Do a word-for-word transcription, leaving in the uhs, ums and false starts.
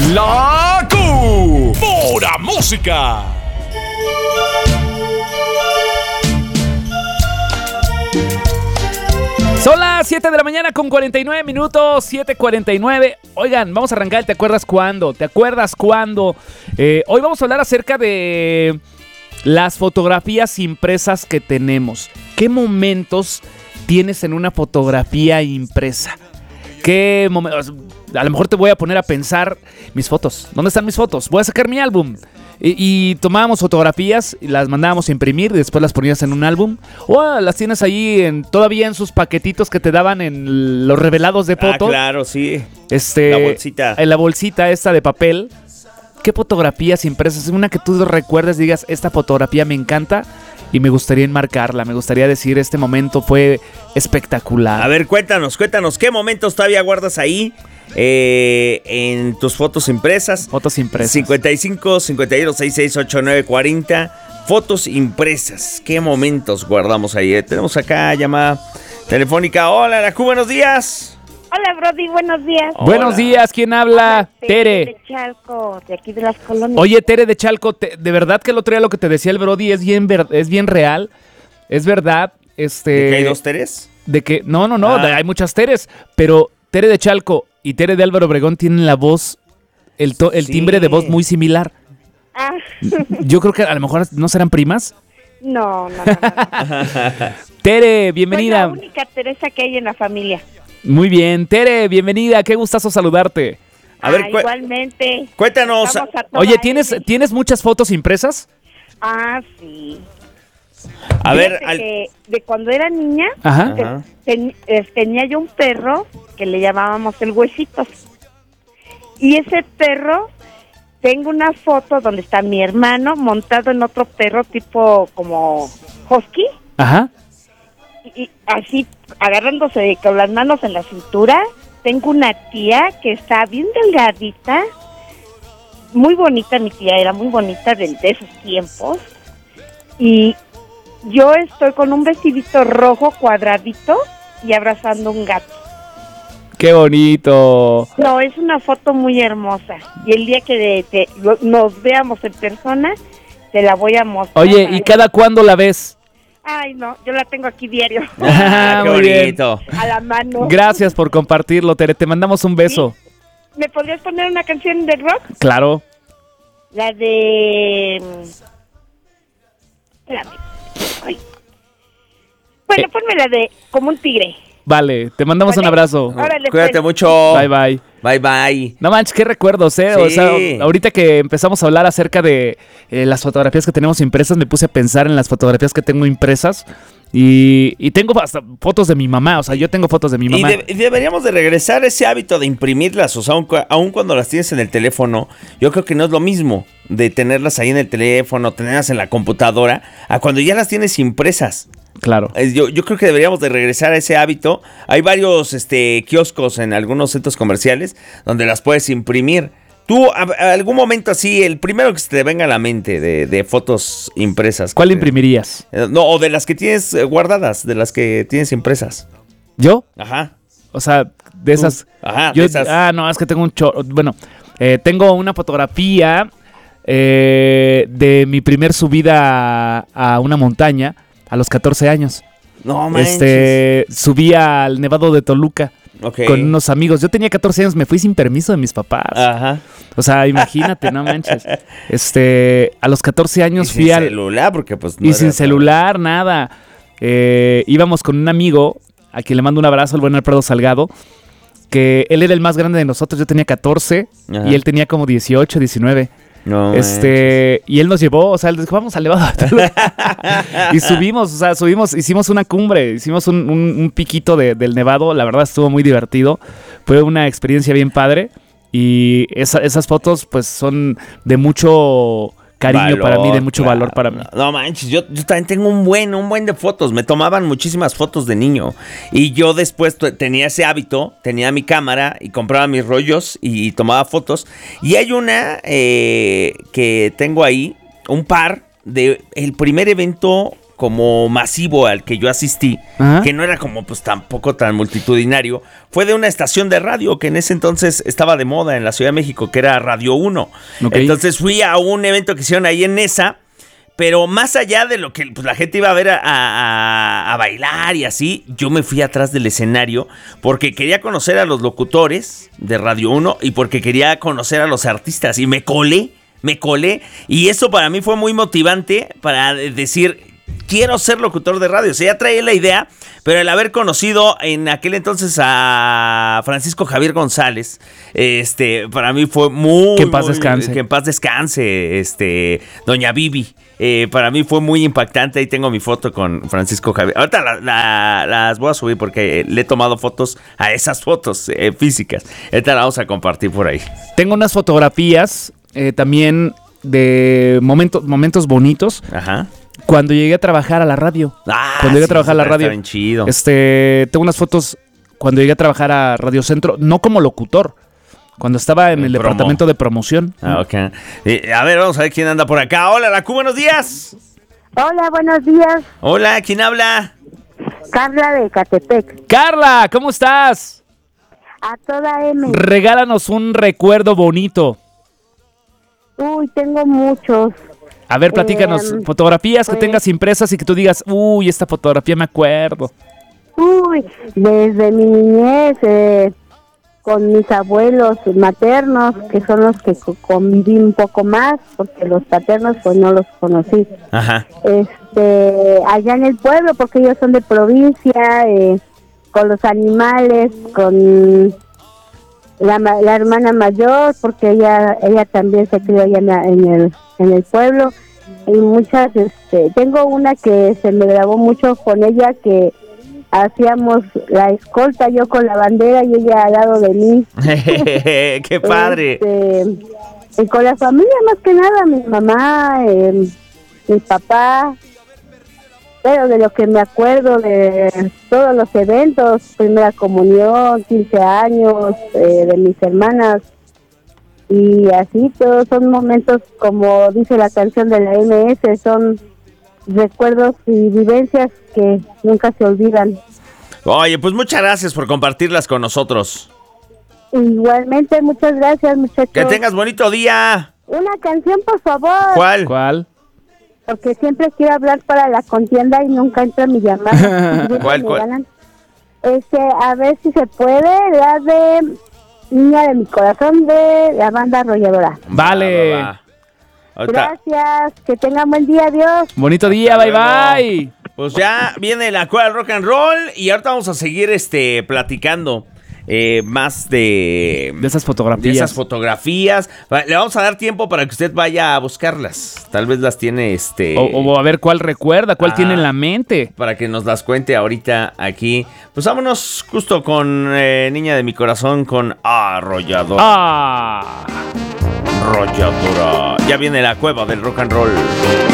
La Q. Pura música. Son las siete de la mañana con cuarenta y nueve minutos, siete cuarenta y nueve. Oigan, vamos a arrancar el ¿Te acuerdas cuándo? ¿Te acuerdas cuándo? Eh, hoy vamos a hablar acerca de las fotografías impresas que tenemos. ¿Qué momentos tienes en una fotografía impresa? ¿Qué momentos? A lo mejor te voy a poner a pensar mis fotos. ¿Dónde están mis fotos? Voy a sacar mi álbum. Y, y tomábamos fotografías y las mandábamos a imprimir y después las ponías en un álbum. O las tienes ahí en, todavía en sus paquetitos que te daban en los revelados de foto. Ah, claro, sí. Este, la bolsita. En la bolsita esta de papel. ¿Qué fotografías impresas? Una que tú recuerdes, digas, esta fotografía me encanta y me gustaría enmarcarla. Me gustaría decir, este momento fue espectacular. A ver, cuéntanos, cuéntanos, ¿qué momentos todavía guardas ahí? Eh, en tus fotos impresas. Fotos impresas. cincuenta y cinco, cincuenta y uno, sesenta y seis, ochenta y nueve, cuarenta. Fotos impresas. ¿Qué momentos guardamos ahí? Eh, tenemos acá llamada telefónica. Hola, Aracu, buenos días. Hola, Brody, buenos días. Hola. Buenos días, ¿quién habla? Hola, Tere. de Chalco, de aquí de las colonias. Oye, Tere de Chalco, te, de verdad que el otro día lo que te decía el Brody es bien, ver, es bien real. Es verdad. Este, ¿De que hay dos Teres? De que, no, no, no, Ah. de, hay muchas Teres, pero Tere de Chalco y Tere de Álvaro Obregón tienen la voz, el, to, el Sí. timbre de voz muy similar. Ah, Yo creo que a lo mejor no serán primas. no, no, no, no. Tere, Soy bienvenida. la única Teresa que hay en la familia. Muy bien, Tere, bienvenida. Qué gustazo saludarte. A ver, ah, cu- igualmente. Cuéntanos. Vamos a toda Oye, ¿tienes, L. ¿tienes muchas fotos impresas? Ah, sí. A ver, Fíjate al- que de cuando era niña, Ajá. te- Ajá. ten- eh, tenía yo un perro que le llamábamos el Huesitos. Y ese perro, tengo una foto donde está mi hermano montado en otro perro tipo como husky. Ajá. Y, y así agarrándose con las manos en la cintura. Tengo una tía que está bien delgadita, muy bonita. Mi tía era muy bonita de, de esos tiempos. Y yo estoy con un vestidito rojo cuadradito y abrazando un gato. Qué bonito. No, es una foto muy hermosa. Y el día que de- te- lo- nos veamos en persona, te la voy a mostrar. Oye, ¿y cada cuándo la ves? Ay, no, yo la tengo aquí diario. Ah, qué Muy bien. bonito. A la mano. Gracias por compartirlo, Tere. Te mandamos un beso. ¿Me podrías poner una canción de rock? Claro. La de... Espérame. Ay. Bueno, Eh. ponme la de Como un tigre. Vale, te mandamos Vale. un abrazo. Órale, Cuídate pues. mucho. Bye, bye. Bye, bye. No manches, qué recuerdos, ¿eh? O Sí. sea, ahorita que empezamos a hablar acerca de eh, las fotografías que tenemos impresas, me puse a pensar en las fotografías que tengo impresas y, y tengo hasta fotos de mi mamá. O sea, yo tengo fotos de mi Y, mamá. de- y deberíamos de regresar a ese hábito de imprimirlas, o sea, aun, cu- aun cuando las tienes en el teléfono, yo creo que no es lo mismo de tenerlas ahí en el teléfono, tenerlas en la computadora, a cuando ya las tienes impresas. Claro. Eh, Yo, yo creo que deberíamos de regresar a ese hábito. Hay varios este, kioscos en algunos centros comerciales donde las puedes imprimir. Tú, a, a algún momento así, el primero que se te venga a la mente de, de fotos impresas. ¿Cuál que- imprimirías? eh, No, o de las que tienes eh, guardadas, de las que tienes impresas. ¿Yo? Ajá. O sea, de esas... Ajá, yo- de esas. Ah, no, es que tengo un chorro. Bueno, eh, tengo una fotografía eh, de mi primer subida a, a una montaña a los catorce años. No manches. Este, subí al Nevado de Toluca Ok. con unos amigos. Yo tenía catorce años, me fui sin permiso de mis papás. Ajá. O sea, imagínate, no manches. Este, a los catorce Y años sin fui al... celular, porque pues no Y era- sin celular, nada. Eh, íbamos con un amigo, a quien le mando un abrazo, el buen Alfredo Salgado, que él era el más grande de nosotros. Yo tenía catorce Ajá. y él tenía como dieciocho, diecinueve. No Este, y él nos llevó, o sea, él dijo, vamos al Nevado. Y subimos, o sea, subimos, hicimos una cumbre, hicimos un, un- un piquito de- del Nevado. La verdad estuvo muy divertido. Fue una experiencia bien padre. Y esa- esas fotos, pues, son de mucho cariño Valor, para mí, de mucho claro. valor para mí. No manches, yo, yo también tengo un buen, un buen de fotos. Me tomaban muchísimas fotos de niño. Y yo después t- tenía ese hábito, tenía mi cámara y compraba mis rollos y, tomaba fotos. Y hay una eh, que tengo ahí, un par de el primer evento como masivo al que yo asistí, Ajá. que no era como pues tampoco tan multitudinario, fue de una estación de radio que en ese entonces estaba de moda en la Ciudad de México, que era Radio uno. Okay. Entonces fui a un evento que hicieron ahí en Nesa, pero más allá de lo que pues, la gente iba a ver a, a, a bailar y así, yo me fui atrás del escenario porque quería conocer a los locutores de Radio uno y porque quería conocer a los artistas y me colé, me colé y eso para mí fue muy motivante para decir... quiero ser locutor de radio. O sea, ya traía la idea, pero el haber conocido en aquel entonces a Francisco Javier González, este, para mí fue muy... Que en paz muy, descanse. Que en paz descanse, este, doña Vivi. Eh, para mí fue muy impactante. Ahí tengo mi foto con Francisco Javier. Ahorita la, la, las voy a subir porque le he tomado fotos a esas fotos eh, físicas. Ahorita las vamos a compartir por ahí. Tengo unas fotografías eh, también de momentos, momentos bonitos. Ajá. Cuando llegué a trabajar a la radio. Ah, cuando llegué a sí, trabajar a la está radio. bien chido. Este, tengo unas fotos cuando llegué a trabajar a Radio Centro, no como locutor, cuando estaba en En el promo. departamento de promoción. Ah, ok. Eh, a ver, vamos a ver quién anda por acá. Hola, Lacu, buenos días. Hola, buenos días. Hola, ¿quién habla? Carla de Catepec. Carla, ¿cómo estás? A toda M. Regálanos un recuerdo bonito. Uy, tengo muchos. A ver, platícanos, Eh, fotografías que pues- tengas impresas y que tú digas, uy, esta fotografía me acuerdo. Uy, desde mi niñez, eh, con mis abuelos maternos, que son los que co- conviví un poco más, porque los paternos pues no los conocí. Ajá. Este, allá en el pueblo, porque ellos son de provincia, eh, con los animales, con la, ma- la hermana mayor, porque ella ella también se crió allá en, la- en el en el pueblo, y muchas, este, tengo una que se me grabó mucho con ella, que hacíamos la escolta, yo con la bandera y ella al lado de mí. ¡Qué padre! Este, y con la familia más que nada, mi mamá, eh, mi papá, pero de lo que me acuerdo de todos los eventos, primera comunión, quince años, eh, de mis hermanas, y así todos son momentos, como dice la canción de la M S, son recuerdos y vivencias que nunca se olvidan. Oye, pues muchas gracias por compartirlas con nosotros. Igualmente, muchas gracias, muchachos. Que tengas bonito día. Una canción, por favor. ¿Cuál? ¿Cuál? Porque siempre quiero hablar para la contienda y nunca entra mi llamada. Siempre ¿Cuál, me cuál? ganan. Este, a ver si se puede, la de Niña de mi corazón, de la banda Arrolladora. Vale. Va, va, va. Ahorita- Gracias, que tengan buen día, adiós. Bonito día, bye luego. bye. Pues ya viene la cueva del rock and roll y ahorita vamos a seguir este platicando eh, más de, De esas de fotografías. esas fotografías. Va- Le vamos a dar tiempo para que usted vaya a buscarlas. Tal vez las tiene este O, o a ver cuál recuerda, cuál Ah. tiene en la mente. para que nos las cuente ahorita aquí. Pues vámonos justo con eh, Niña de mi corazón con Arrolladora. Ah. Arrolladora. Ya viene la cueva del rock and roll.